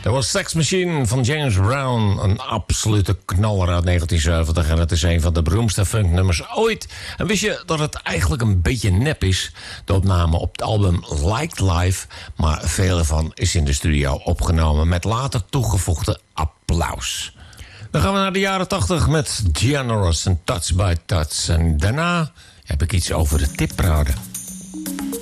Dat was Sex Machine van James Brown. Een absolute knaller uit 1970. En het is een van de beroemdste funknummers ooit. En wist je dat het eigenlijk een beetje nep is? De opname op het album Liked Live. Maar veel ervan is in de studio opgenomen met later toegevoegde applaus. Dan gaan we naar de jaren 80 met Gianna Ross en Touch by Touch. En daarna heb ik iets over de tipparade.